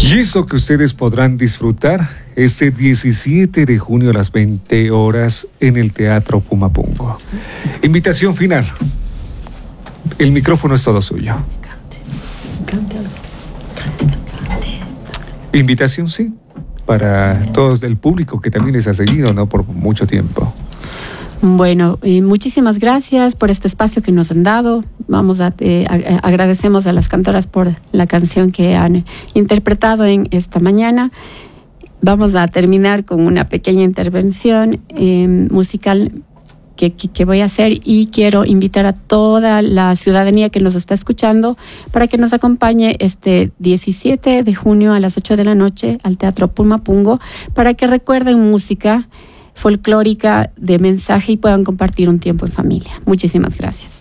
Y eso que ustedes podrán disfrutar este 17 de junio a las 20 horas en el Teatro Pumapungo. Invitación final. El micrófono es todo suyo. Invitación, sí, para todo el público que también les ha seguido, ¿no?, por mucho tiempo. Bueno, muchísimas gracias por este espacio que nos han dado. Agradecemos a las cantoras por la canción que han interpretado en esta mañana. Vamos a terminar con una pequeña intervención musical que voy a hacer, y quiero invitar a toda la ciudadanía que nos está escuchando para que nos acompañe este 17 de junio a las 8 de la noche al Teatro Pumapungo, para que recuerden música folclórica de mensaje y puedan compartir un tiempo en familia. Muchísimas gracias.